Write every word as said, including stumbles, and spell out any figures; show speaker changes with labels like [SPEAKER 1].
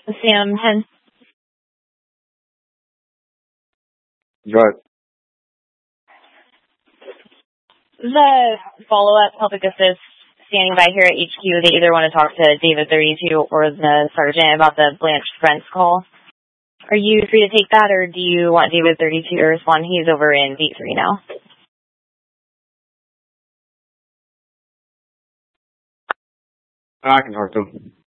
[SPEAKER 1] Sam ten.
[SPEAKER 2] Right.
[SPEAKER 1] The follow-up public assist standing by here at H Q. They either want to talk to David thirty-two or the sergeant about the Blanche Spence call. Are you free to take that, or do you want David thirty-two to respond? He's over in V three now.
[SPEAKER 2] I can talk to him.